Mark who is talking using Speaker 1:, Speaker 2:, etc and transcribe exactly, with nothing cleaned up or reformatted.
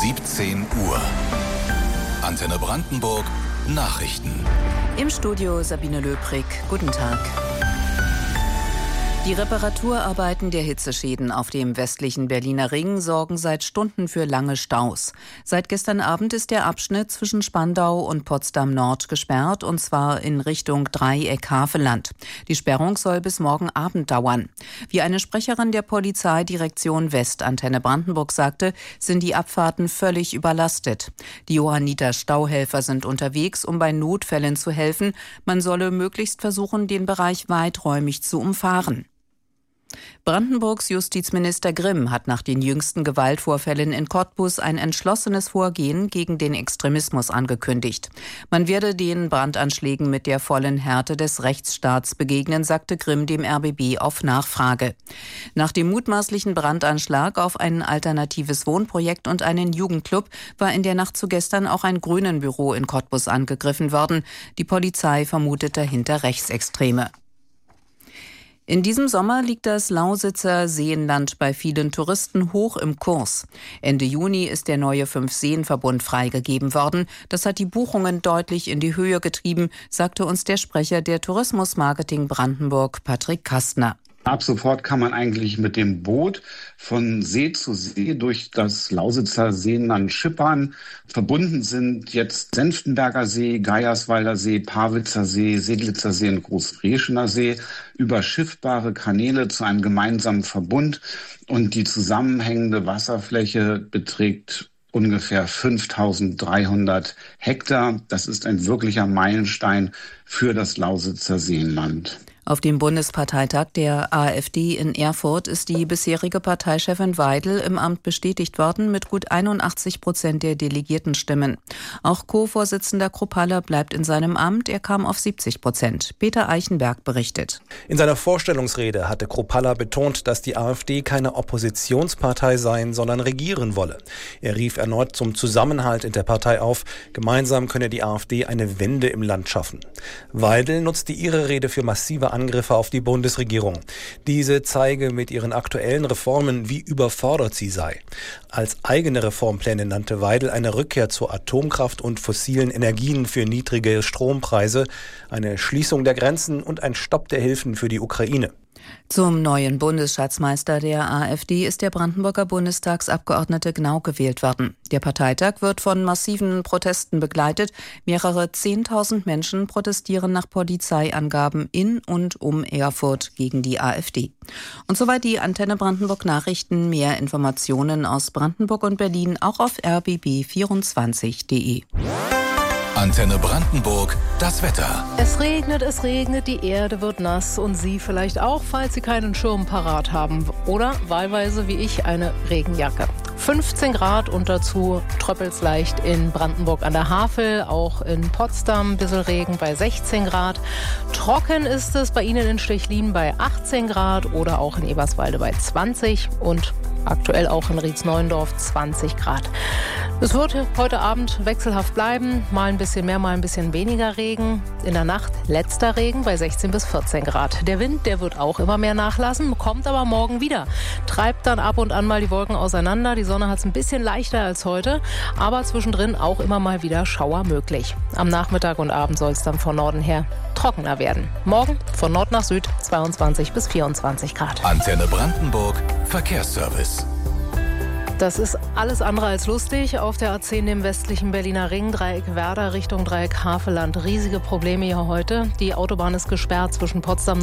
Speaker 1: siebzehn Uhr. Antenne Brandenburg Nachrichten.
Speaker 2: Im Studio Sabine Löbrig. Guten Tag. Die Reparaturarbeiten der Hitzeschäden auf dem westlichen Berliner Ring sorgen seit Stunden für lange Staus. Seit gestern Abend ist der Abschnitt zwischen Spandau und Potsdam Nord gesperrt, und zwar in Richtung Dreieck-Havelland. Die Sperrung soll bis morgen Abend dauern. Wie eine Sprecherin der Polizeidirektion West Antenne Brandenburg sagte, sind die Abfahrten völlig überlastet. Die Johanniter Stauhelfer sind unterwegs, um bei Notfällen zu helfen. Man solle möglichst versuchen, den Bereich weiträumig zu umfahren. Brandenburgs Justizminister Grimm hat nach den jüngsten Gewaltvorfällen in Cottbus ein entschlossenes Vorgehen gegen den Extremismus angekündigt. Man werde den Brandanschlägen mit der vollen Härte des Rechtsstaats begegnen, sagte Grimm dem R B B auf Nachfrage. Nach dem mutmaßlichen Brandanschlag auf ein alternatives Wohnprojekt und einen Jugendclub war in der Nacht zu gestern auch ein Grünenbüro in Cottbus angegriffen worden. Die Polizei vermutet dahinter Rechtsextreme. In diesem Sommer liegt das Lausitzer Seenland bei vielen Touristen hoch im Kurs. Ende Juni ist der neue Fünf-Seen-Verbund freigegeben worden. Das hat die Buchungen deutlich in die Höhe getrieben, sagte uns der Sprecher der Tourismusmarketing Brandenburg, Patrick Kastner.
Speaker 3: Ab sofort kann man eigentlich mit dem Boot von See zu See durch das Lausitzer Seenland schippern. Verbunden sind jetzt Senftenberger See, Geierswalder See, Pawitzer See, Seglitzer See und Großreschener See über schiffbare Kanäle zu einem gemeinsamen Verbund. Und die zusammenhängende Wasserfläche beträgt ungefähr fünftausenddreihundert Hektar. Das ist ein wirklicher Meilenstein für das Lausitzer Seenland.
Speaker 2: Auf dem Bundesparteitag der AfD in Erfurt ist die bisherige Parteichefin Weidel im Amt bestätigt worden mit gut einundachtzig Prozent der Delegiertenstimmen. Auch Co-Vorsitzender Kruppalla bleibt in seinem Amt. Er kam auf siebzig Prozent. Peter Eichenberg berichtet.
Speaker 4: In seiner Vorstellungsrede hatte Kruppalla betont, dass die AfD keine Oppositionspartei sein, sondern regieren wolle. Er rief erneut zum Zusammenhalt in der Partei auf. Gemeinsam könne die AfD eine Wende im Land schaffen. Weidel nutzte ihre Rede für massive Angriffe auf die Bundesregierung. Diese zeige mit ihren aktuellen Reformen, wie überfordert sie sei. Als eigene Reformpläne nannte Weidel eine Rückkehr zur Atomkraft und fossilen Energien für niedrige Strompreise, eine Schließung der Grenzen und ein Stopp der Hilfen für die Ukraine.
Speaker 2: Zum neuen Bundesschatzmeister der AfD ist der Brandenburger Bundestagsabgeordnete Gnau gewählt worden. Der Parteitag wird von massiven Protesten begleitet. Mehrere Zehntausend Menschen protestieren nach Polizeiangaben in und um Erfurt gegen die AfD. Und soweit die Antenne Brandenburg Nachrichten. Mehr Informationen aus Brandenburg und Berlin auch auf r b b vierundzwanzig punkt d e.
Speaker 1: Antenne Brandenburg, das Wetter.
Speaker 5: Es regnet, es regnet, die Erde wird nass und Sie vielleicht auch, falls Sie keinen Schirm parat haben. Oder wahlweise wie ich eine Regenjacke. fünfzehn Grad und dazu tröppelt's leicht in Brandenburg an der Havel, auch in Potsdam ein bisschen Regen bei sechzehn Grad. Trocken ist es bei Ihnen in Stechlin bei achtzehn Grad oder auch in Eberswalde bei zwanzig und aktuell auch in Rietz-Neuendorf zwanzig Grad. Es wird heute Abend wechselhaft bleiben, mal ein bisschen mehr, mal ein bisschen weniger Regen. In der Nacht letzter Regen bei sechzehn bis vierzehn Grad. Der Wind, der wird auch immer mehr nachlassen, kommt aber morgen wieder. Treibt dann ab und an mal die Wolken auseinander. Die Sonne hat es ein bisschen leichter als heute, aber zwischendrin auch immer mal wieder Schauer möglich. Am Nachmittag und Abend soll es dann von Norden her trockener werden. Morgen von Nord nach Süd zweiundzwanzig bis vierundzwanzig Grad.
Speaker 1: Antenne Brandenburg Verkehrsservice.
Speaker 5: Das ist alles andere als lustig. Auf der A zehn im westlichen Berliner Ring, Dreieck Werder Richtung Dreieck Havelland. Riesige Probleme hier heute. Die Autobahn ist gesperrt zwischen Potsdam